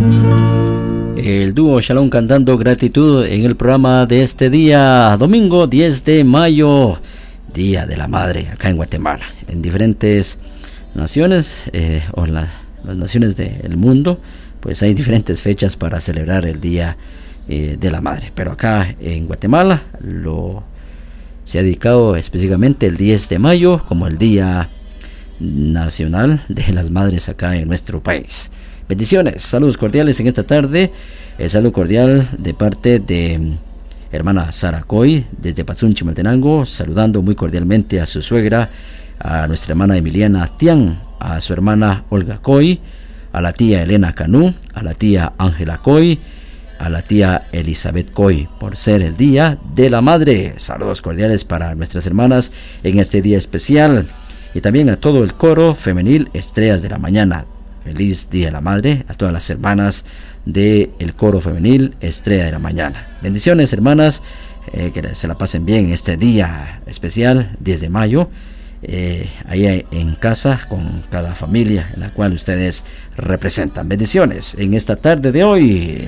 El dúo Shalom cantando gratitud en el programa de este día, domingo 10 de mayo, Día de la Madre, acá en Guatemala. En diferentes naciones, las naciones del mundo, pues hay diferentes fechas para celebrar el Día de la Madre. Pero acá en Guatemala se ha dedicado específicamente el 10 de mayo como el Día Nacional de las Madres acá en nuestro país. Bendiciones, saludos cordiales en esta tarde. El saludo cordial de parte de hermana Sara Coy desde Pazún, Chimaltenango, saludando muy cordialmente a su suegra, a nuestra hermana Emiliana Tian, a su hermana Olga Coy, a la tía Elena Canú, a la tía Ángela Coy, a la tía Elizabeth Coy, por ser el Día de la Madre. Saludos cordiales para nuestras hermanas en este día especial, y también a todo el coro femenil Estrellas de la Mañana. Feliz Día de la Madre a todas las hermanas del coro femenil Estrella de la Mañana. Bendiciones, hermanas, que se la pasen bien en este día especial, 10 de mayo, ahí en casa con cada familia en la cual ustedes representan. Bendiciones en esta tarde de hoy.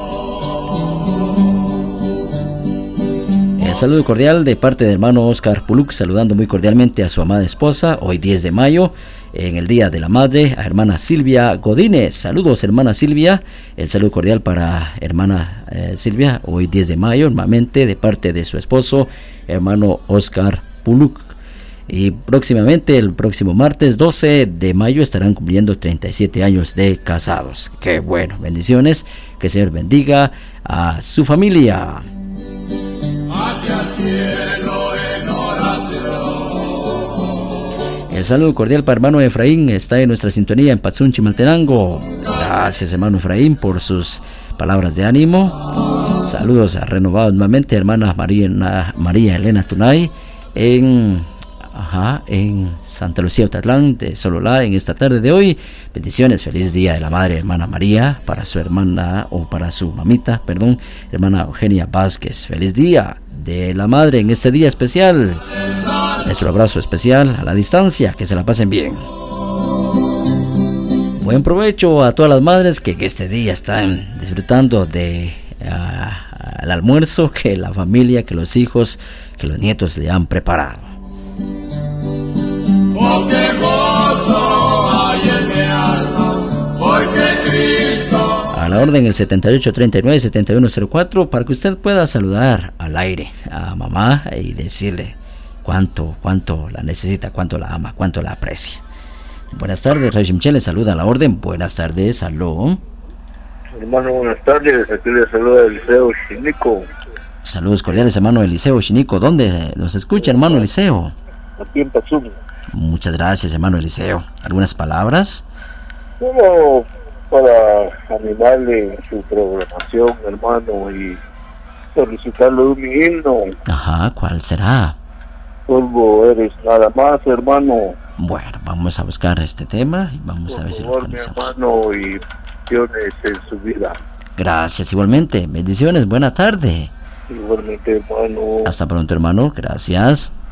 El saludo cordial de parte del hermano Oscar Puluk, saludando muy cordialmente a su amada esposa, hoy 10 de mayo, en el Día de la Madre, a hermana Silvia Godínez. Saludos, hermana Silvia. El saludo cordial para hermana Silvia, hoy 10 de mayo, nuevamente de parte de su esposo, hermano Oscar Puluk. Y próximamente, el próximo martes 12 de mayo, estarán cumpliendo 37 años de casados. Qué bueno, bendiciones, que el Señor bendiga a su familia. Hacia el cielo en oración. El saludo cordial para hermano Efraín, está en nuestra sintonía en Pazún, Chimaltenango. Gracias, hermano Efraín, por sus palabras de ánimo. Saludos renovados nuevamente, hermana María Elena Tunay en Santa Lucía, Otatlán, de Sololá, en esta tarde de hoy. Bendiciones, feliz Día de la Madre, hermana María, para su hermana, o para su mamita, perdón, hermana Eugenia Vázquez. Feliz Día de la Madre en este día especial. Nuestro abrazo especial a la distancia, que se la pasen bien. Buen provecho a todas las madres que este día están disfrutando de el almuerzo que la familia, que los hijos, que los nietos le han preparado. Oh, qué gozo hay en mi alma, porque Cristo. A la orden el 7839-7104 para que usted pueda saludar al aire a mamá y decirle cuánto la necesita, cuánto la ama, cuánto la aprecia. Buenas tardes, Rey Michel, le saluda a la orden. Buenas tardes, aló. Hermano, buenas tardes, aquí le saluda Eliseo Chinico. Saludos cordiales, hermano Eliseo Chinico. ¿Dónde nos escucha, hermano Eliseo? Aquí en Pazún. Muchas gracias, hermano Eliseo. ¿Algunas palabras? Bueno, para animarle su programación, hermano, y solicitarle un himno. Ajá, ¿cuál será? Polvo eres nada más, hermano. Bueno, vamos a buscar este tema y vamos a ver si lo localizamos. Mi hermano, y bendiciones en su vida. Gracias, igualmente. Bendiciones, buena tarde. Igualmente, hermano. Hasta pronto, hermano. Gracias.